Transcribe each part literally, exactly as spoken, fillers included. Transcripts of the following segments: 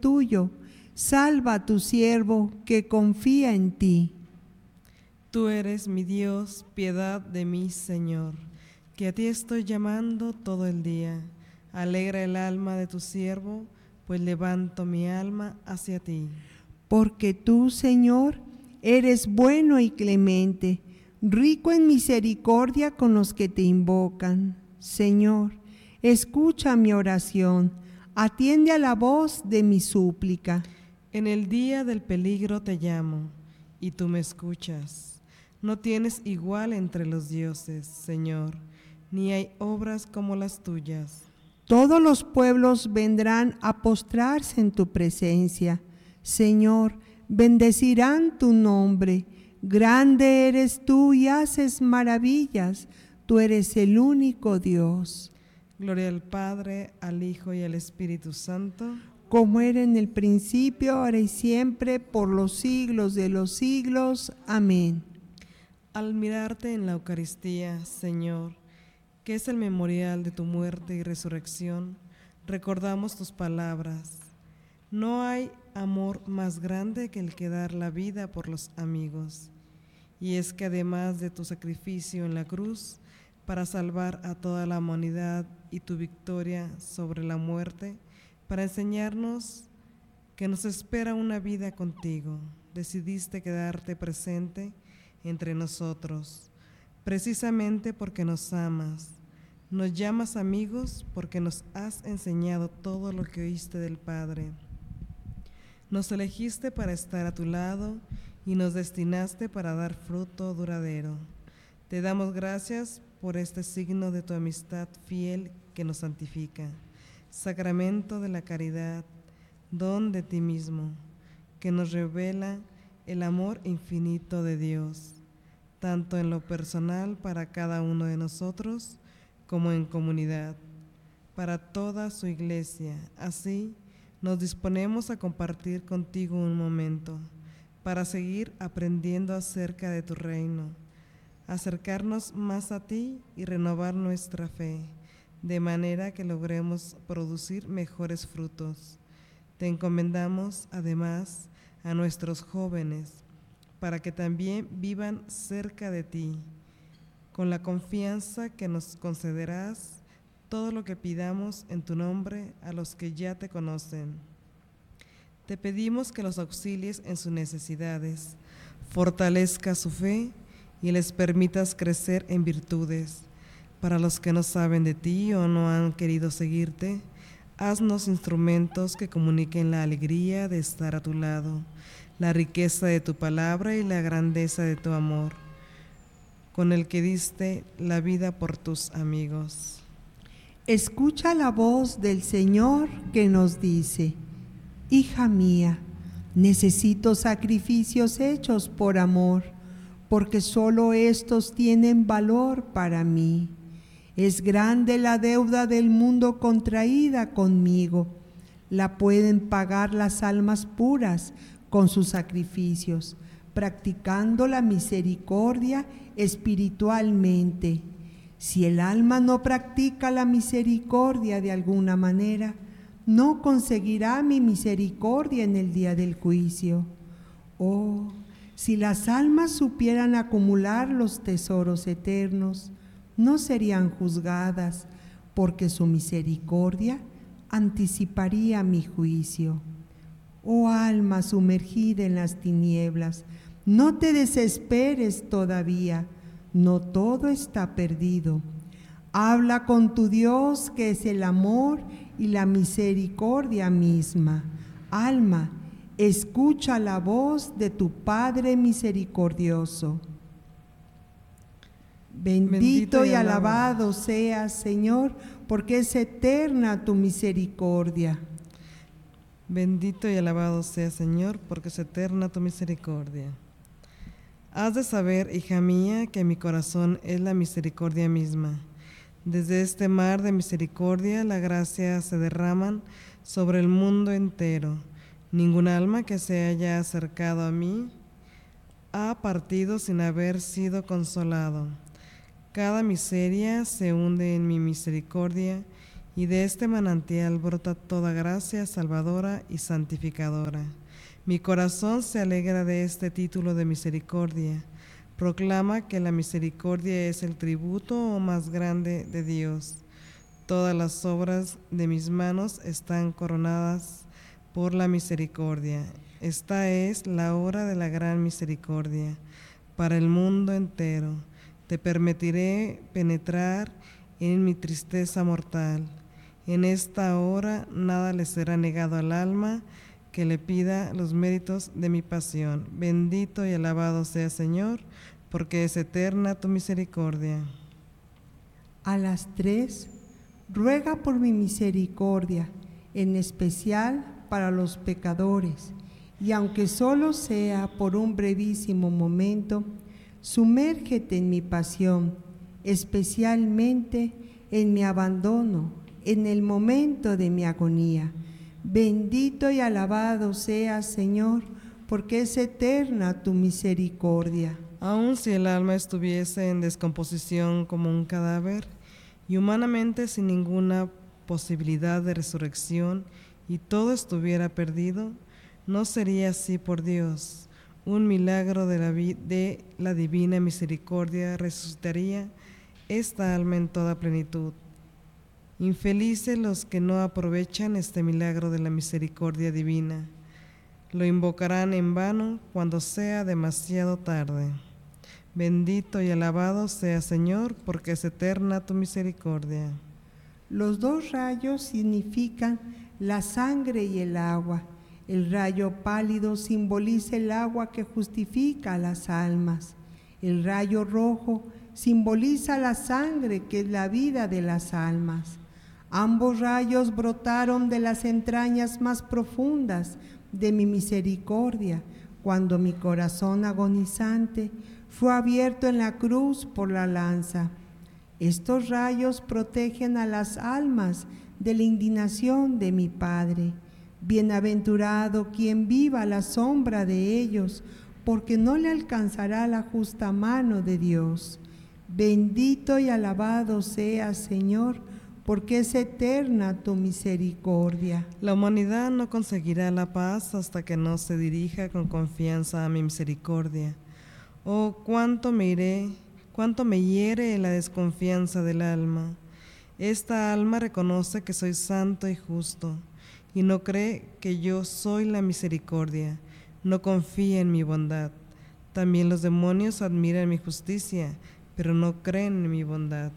tuyo. Salva a tu siervo que confía en ti. Tú eres mi Dios, piedad de mí, Señor, que a ti estoy llamando todo el día. Alegra el alma de tu siervo, pues levanto mi alma hacia ti. Porque tú, Señor, eres bueno y clemente, rico en misericordia con los que te invocan. Señor, escucha mi oración, atiende a la voz de mi súplica. En el día del peligro te llamo, y tú me escuchas. No tienes igual entre los dioses, Señor, ni hay obras como las tuyas. Todos los pueblos vendrán a postrarse en tu presencia. Señor, bendecirán tu nombre. Grande eres tú y haces maravillas. Tú eres el único Dios. Gloria al Padre, al Hijo y al Espíritu Santo. Como era en el principio, ahora y siempre, por los siglos de los siglos. Amén. Al mirarte en la Eucaristía, Señor, que es el memorial de tu muerte y resurrección, recordamos tus palabras. No hay amor más grande que el que dar la vida por los amigos. Y es que además de tu sacrificio en la cruz, para salvar a toda la humanidad y tu victoria sobre la muerte, para enseñarnos que nos espera una vida contigo, decidiste quedarte presente entre nosotros, precisamente porque nos amas. Nos llamas amigos porque nos has enseñado todo lo que oíste del Padre. Nos elegiste para estar a tu lado y nos destinaste para dar fruto duradero. Te damos gracias por este signo de tu amistad fiel que nos santifica, sacramento de la caridad, don de ti mismo, que nos revela el amor infinito de Dios, tanto en lo personal para cada uno de nosotros, como en comunidad, para toda su iglesia. Así, nos disponemos a compartir contigo un momento, para seguir aprendiendo acerca de tu reino, acercarnos más a ti y renovar nuestra fe, de manera que logremos producir mejores frutos. Te encomendamos, además, a nuestros jóvenes, para que también vivan cerca de ti, con la confianza que nos concederás todo lo que pidamos en tu nombre a los que ya te conocen. Te pedimos que los auxilies en sus necesidades, fortalezca su fe y les permitas crecer en virtudes. Para los que no saben de ti o no han querido seguirte, haznos instrumentos que comuniquen la alegría de estar a tu lado, la riqueza de tu palabra y la grandeza de tu amor, con el que diste la vida por tus amigos. Escucha la voz del Señor que nos dice: Hija mía, necesito sacrificios hechos por amor, porque solo estos tienen valor para mí. Es grande la deuda del mundo contraída conmigo. La pueden pagar las almas puras con sus sacrificios, practicando la misericordia espiritualmente. Si el alma no practica la misericordia de alguna manera, no conseguirá mi misericordia en el día del juicio. Oh, si las almas supieran acumular los tesoros eternos, no serían juzgadas, porque su misericordia anticiparía mi juicio. Oh alma sumergida en las tinieblas, no te desesperes todavía, no todo está perdido. Habla con tu Dios, que es el amor y la misericordia misma. Alma, escucha la voz de tu Padre misericordioso. Bendito, Bendito y alabado seas, Señor, porque es eterna tu misericordia. Bendito y alabado sea, Señor, porque es eterna tu misericordia. Has de saber, hija mía, que mi corazón es la misericordia misma. Desde este mar de misericordia, la gracia se derraman sobre el mundo entero. Ningún alma que se haya acercado a mí ha partido sin haber sido consolado. Cada miseria se hunde en mi misericordia y de este manantial brota toda gracia salvadora y santificadora. Mi corazón se alegra de este título de misericordia. Proclama que la misericordia es el tributo más grande de Dios. Todas las obras de mis manos están coronadas por la misericordia. Esta es la hora de la gran misericordia para el mundo entero. Te permitiré penetrar en mi tristeza mortal. En esta hora nada le será negado al alma que le pida los méritos de mi pasión. Bendito y alabado sea, Señor, porque es eterna tu misericordia. A las tres, ruega por mi misericordia, en especial para los pecadores, y aunque solo sea por un brevísimo momento, sumérgete en mi pasión, especialmente en mi abandono, en el momento de mi agonía. Bendito y alabado seas, Señor, porque es eterna tu misericordia. Aun si el alma estuviese en descomposición como un cadáver, y humanamente sin ninguna posibilidad de resurrección, y todo estuviera perdido, no sería así por Dios. Un milagro de la, de la divina misericordia resucitaría esta alma en toda plenitud. Infelices los que no aprovechan este milagro de la misericordia divina. Lo invocarán en vano cuando sea demasiado tarde. Bendito y alabado sea, Señor, porque es eterna tu misericordia. Los dos rayos significan la sangre y el agua. El rayo pálido simboliza el agua que justifica a las almas. El rayo rojo simboliza la sangre que es la vida de las almas. Ambos rayos brotaron de las entrañas más profundas de mi misericordia, cuando mi corazón agonizante fue abierto en la cruz por la lanza. Estos rayos protegen a las almas de la indignación de mi Padre. Bienaventurado quien viva a la sombra de ellos, porque no le alcanzará la justa mano de Dios. Bendito y alabado seas, Señor, porque es eterna tu misericordia. La humanidad no conseguirá la paz hasta que no se dirija con confianza a mi misericordia. Oh, cuánto me iré, cuánto me hiere la desconfianza del alma. Esta alma reconoce que soy santo y justo, y no cree que yo soy la misericordia, no confía en mi bondad. También los demonios admiran mi justicia, pero no creen en mi bondad.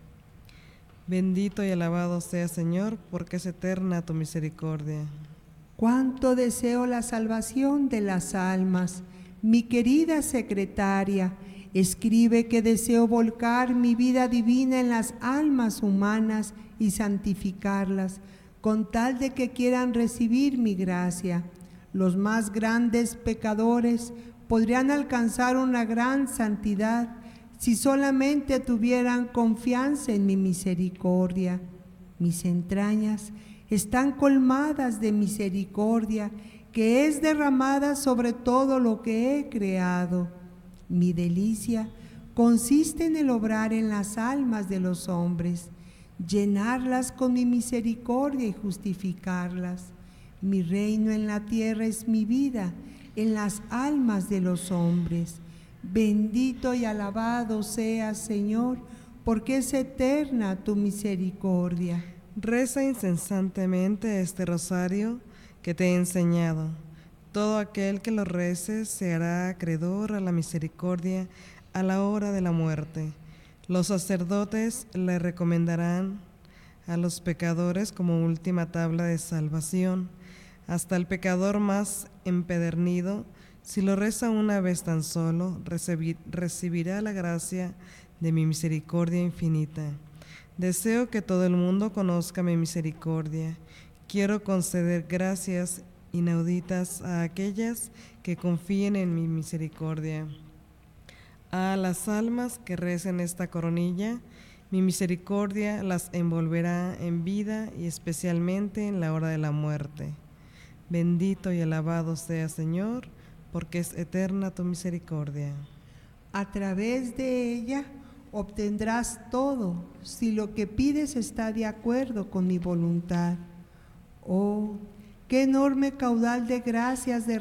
Bendito y alabado sea, Señor, porque es eterna tu misericordia. Cuánto deseo la salvación de las almas. Mi querida secretaria, escribe que deseo volcar mi vida divina en las almas humanas y santificarlas, con tal de que quieran recibir mi gracia. Los más grandes pecadores podrían alcanzar una gran santidad si solamente tuvieran confianza en mi misericordia. Mis entrañas están colmadas de misericordia, que es derramada sobre todo lo que he creado. Mi delicia consiste en el obrar en las almas de los hombres, llenarlas con mi misericordia y justificarlas. Mi reino en la tierra es mi vida, en las almas de los hombres. Bendito y alabado seas, Señor, porque es eterna tu misericordia. Reza incesantemente este rosario que te he enseñado. Todo aquel que lo rece se hará acreedor a la misericordia a la hora de la muerte. Los sacerdotes le recomendarán a los pecadores como última tabla de salvación. Hasta el pecador más empedernido, si lo reza una vez tan solo, recibir, recibirá la gracia de mi misericordia infinita. Deseo que todo el mundo conozca mi misericordia. Quiero conceder gracias inauditas a aquellas que confíen en mi misericordia. A las almas que recen esta coronilla, mi misericordia las envolverá en vida y especialmente en la hora de la muerte. Bendito y alabado sea, Señor, porque es eterna tu misericordia. A través de ella obtendrás todo si lo que pides está de acuerdo con mi voluntad. Oh, qué enorme caudal de gracias de